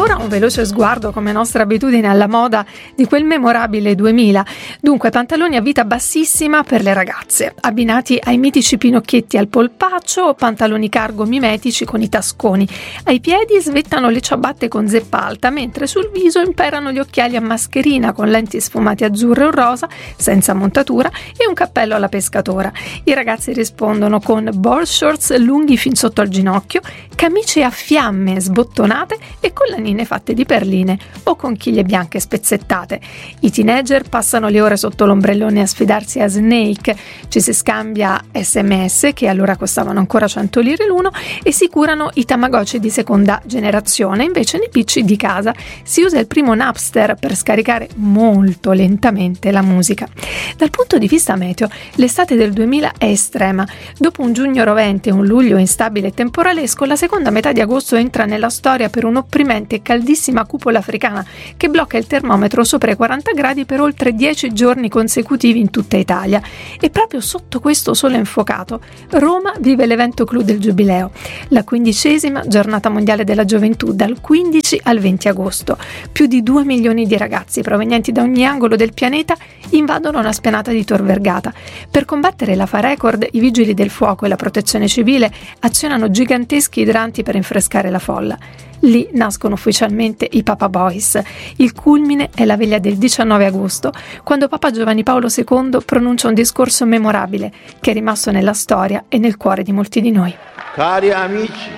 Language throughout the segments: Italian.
ora un veloce sguardo, come nostra abitudine, alla moda di quel memorabile 2000. Dunque, pantaloni a vita bassissima per le ragazze, abbinati ai mitici pinocchietti al polpaccio o pantaloni cargo mimetici con i tasconi. Ai piedi svettano le ciabatte con zeppa alta, mentre sul viso imperano gli occhiali a mascherina con lenti sfumate azzurre o rosa, senza montatura, e un cappello alla pescatora. I ragazzi rispondono con board shorts lunghi fin sotto al ginocchio, camicie a fiamme sbottonate e collanine fatte di perline o conchiglie bianche spezzettate. I teenager passano le ore sotto l'ombrellone a sfidarsi a Snake, ci si scambia SMS che allora costavano ancora 100 lire l'uno e si curano i Tamagotchi di seconda generazione. Invece nei PC di casa si usa il primo Napster per scaricare molto lentamente la musica. Dal punto di vista meteo, l'estate del 2000 è estrema. Dopo un giugno rovente e un luglio instabile e temporalesco, la seconda metà di agosto entra nella storia per un'opprimente e caldissima cupola africana che blocca il termometro sopra i 40 gradi per oltre 10 giorni consecutivi in tutta Italia. E proprio sotto questo sole infuocato, Roma vive l'evento clou del Giubileo, la 15ª giornata mondiale della gioventù dal 15 al 20 agosto. Più di 2 milioni di ragazzi provenienti da ogni angolo del pianeta invadono la spianata di Tor Vergata. Per combattere la fa record, i vigili del fuoco e la protezione civile azionano giganteschi idranti per rinfrescare la folla. Lì nascono ufficialmente i Papa Boys. Il culmine è la veglia del 19 agosto, quando Papa Giovanni Paolo II pronuncia un discorso memorabile che è rimasto nella storia e nel cuore di molti di noi. Cari amici,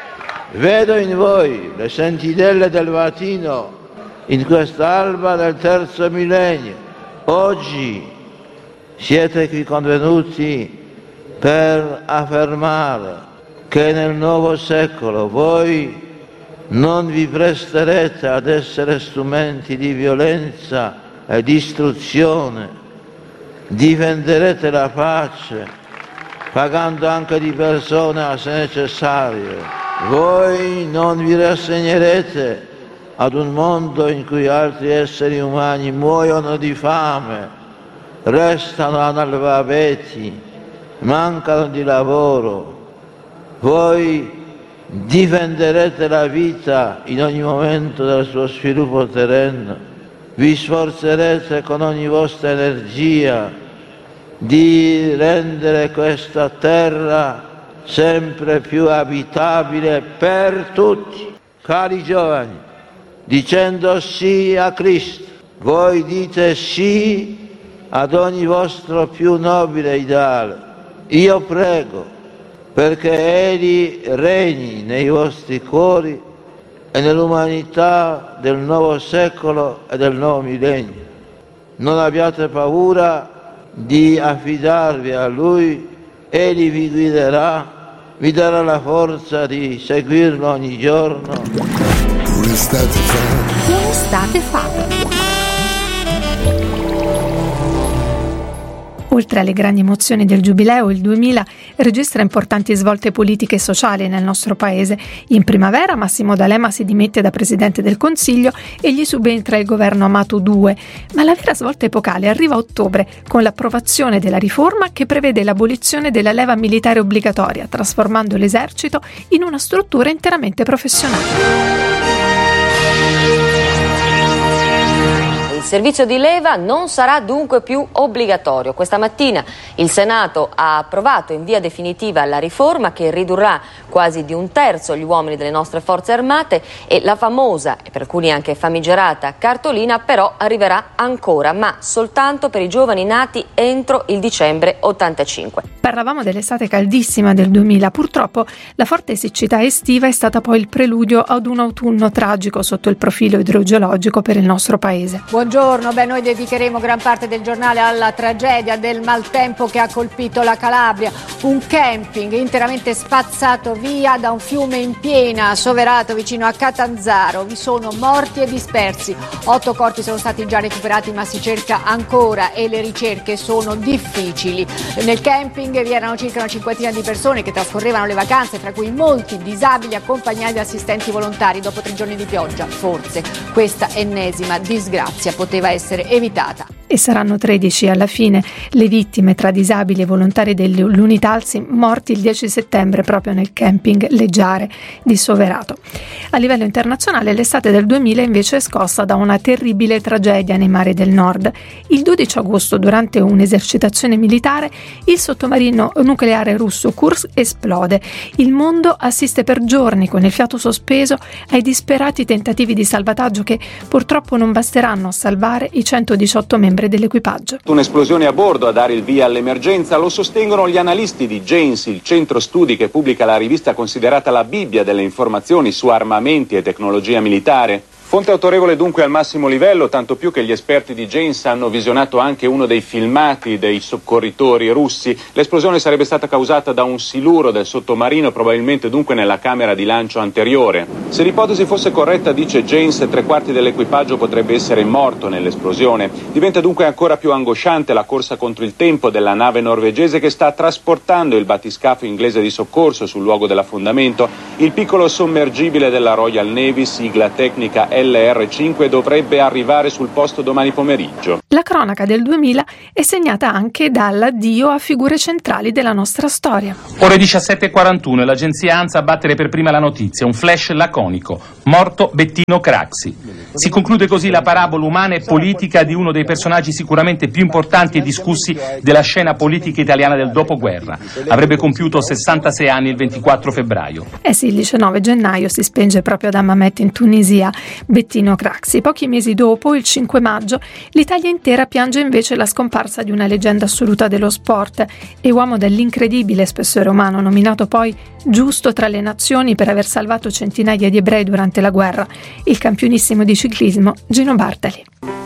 vedo in voi le sentinelle del mattino in quest'alba del terzo millennio. Oggi siete qui convenuti per affermare che nel nuovo secolo voi non vi presterete ad essere strumenti di violenza e distruzione, difenderete la pace, pagando anche di persona se necessario. Voi non vi rassegnerete ad un mondo in cui altri esseri umani muoiono di fame, restano analfabeti, mancano di lavoro. Voi difenderete la vita in ogni momento del suo sviluppo terreno, vi sforzerete con ogni vostra energia di rendere questa terra sempre più abitabile per tutti. Cari giovani, dicendo sì a Cristo, voi dite sì ad ogni vostro più nobile ideale. Io prego perché Egli regni nei vostri cuori e nell'umanità del nuovo secolo e del nuovo millennio. Non abbiate paura di affidarvi a Lui, Egli vi guiderà, vi darà la forza di seguirlo ogni giorno. Un'estate fa. Oltre alle grandi emozioni del Giubileo, il 2000 registra importanti svolte politiche e sociali nel nostro paese. In primavera Massimo D'Alema si dimette da Presidente del Consiglio e gli subentra il governo Amato II, ma la vera svolta epocale arriva a ottobre con l'approvazione della riforma che prevede l'abolizione della leva militare obbligatoria, trasformando l'esercito in una struttura interamente professionale. Il servizio di leva non sarà dunque più obbligatorio. Questa mattina il Senato ha approvato in via definitiva la riforma che ridurrà quasi di 1/3 gli uomini delle nostre forze armate e la famosa e per alcuni anche famigerata cartolina però arriverà ancora, ma soltanto per i giovani nati entro il dicembre 85. Parlavamo dell'estate caldissima del 2000. Purtroppo la forte siccità estiva è stata poi il preludio ad un autunno tragico sotto il profilo idrogeologico per il nostro paese. Buongiorno, noi dedicheremo gran parte del giornale alla tragedia del maltempo che ha colpito la Calabria. Un camping interamente spazzato via da un fiume in piena, Soverato vicino a Catanzaro. Vi sono morti e dispersi. 8 corpi sono stati già recuperati, ma si cerca ancora e le ricerche sono difficili. Nel camping vi erano circa una cinquantina di persone che trascorrevano le vacanze, tra cui molti disabili accompagnati da assistenti volontari. Dopo 3 giorni di pioggia, forse questa ennesima disgrazia potrebbe poteva essere evitata. E saranno 13 alla fine le vittime tra disabili e volontari dell'Unitalsi morti il 10 settembre proprio nel camping Leggiare di Soverato. A livello internazionale l'estate del 2000 invece è scossa da una terribile tragedia nei mari del nord. Il 12 agosto, durante un'esercitazione militare, il sottomarino nucleare russo Kursk esplode. Il mondo assiste per giorni con il fiato sospeso ai disperati tentativi di salvataggio che purtroppo non basteranno a salvare i 118 membri dell'equipaggio. Un'esplosione a bordo a dare il via all'emergenza, lo sostengono gli analisti di Janes, il centro studi che pubblica la rivista considerata la Bibbia delle informazioni su armamenti e tecnologia militare. Fonte autorevole dunque al massimo livello, tanto più che gli esperti di Janes hanno visionato anche uno dei filmati dei soccorritori russi. L'esplosione sarebbe stata causata da un siluro del sottomarino, probabilmente dunque nella camera di lancio anteriore. Se l'ipotesi fosse corretta, dice Janes, 3/4 dell'equipaggio potrebbe essere morto nell'esplosione. Diventa dunque ancora più angosciante la corsa contro il tempo della nave norvegese che sta trasportando il battiscafo inglese di soccorso sul luogo dell'affondamento. Il piccolo sommergibile della Royal Navy, sigla tecnica LR5, dovrebbe arrivare sul posto domani pomeriggio. La cronaca del 2000 è segnata anche dall'addio a figure centrali della nostra storia. Ore 17:41 e l'agenzia ANSA a battere per prima la notizia, un flash laconico: morto Bettino Craxi. Si conclude così la parabola umana e politica di uno dei personaggi sicuramente più importanti e discussi della scena politica italiana del dopoguerra. Avrebbe compiuto 66 anni il 24 febbraio. Sì, il 19 gennaio si spenge proprio ad Hammamet in Tunisia Bettino Craxi. Pochi mesi dopo, il 5 maggio, l'Italia intera piange invece la scomparsa di una leggenda assoluta dello sport e uomo dall'incredibile spessore umano, nominato poi giusto tra le nazioni per aver salvato centinaia di ebrei durante la guerra, il campionissimo di ciclismo Gino Bartali.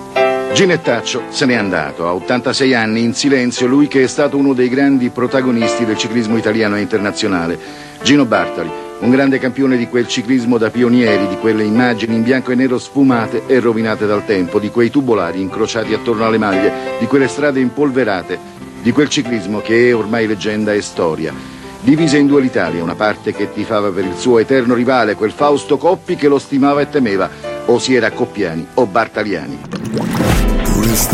Ginettaccio se n'è andato a 86 anni in silenzio, lui che è stato uno dei grandi protagonisti del ciclismo italiano e internazionale. Gino Bartali, un grande campione di quel ciclismo da pionieri, di quelle immagini in bianco e nero sfumate e rovinate dal tempo, di quei tubolari incrociati attorno alle maglie, di quelle strade impolverate, di quel ciclismo che è ormai leggenda e storia. Divise in due l'Italia, una parte che tifava per il suo eterno rivale, quel Fausto Coppi che lo stimava e temeva, o si era Coppiani o Bartaliani.